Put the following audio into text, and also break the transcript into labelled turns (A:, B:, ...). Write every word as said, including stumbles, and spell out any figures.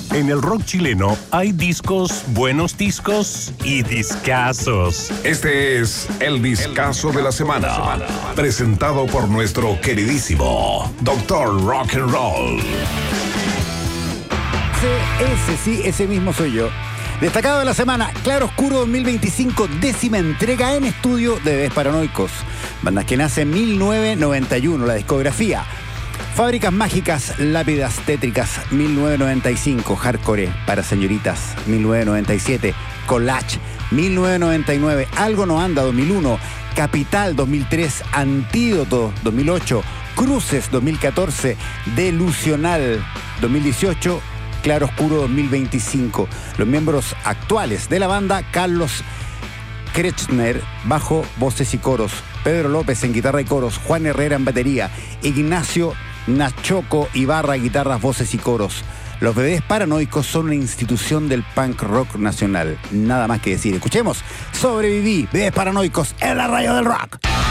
A: En el rock chileno hay discos, buenos discos y discazos.
B: Este es el discazo de la semana, presentado por nuestro queridísimo Doctor Rock and Roll.
C: Ese, ese sí, ese mismo soy yo. Destacado de la semana, Claro Oscuro dos mil veinticinco, décima entrega en estudio de Bebés Paranoicos. Bandas que nace en mil novecientos noventa y uno, la discografía. Fábricas Mágicas, Lápidas Tétricas, mil novecientos noventa y cinco. Hardcore para señoritas, mil novecientos noventa y siete. Collage, mil novecientos noventa y nueve. Algo no anda, dos mil uno. Capital, dos mil tres. Antídoto, dos mil ocho. Cruces, dos mil catorce. Delusional, dos mil dieciocho. Claro Oscuro dos mil veinticinco. Los miembros actuales de la banda: Carlos Kretschner, bajo, voces y coros; Pedro López en guitarra y coros; Juan Herrera en batería; Ignacio Nachoco Ibarra, guitarras, voces y coros. Los Bebés Paranoicos son una institución del punk rock nacional. Nada más que decir. Escuchemos Sobreviví, Bebés Paranoicos en la radio del rock.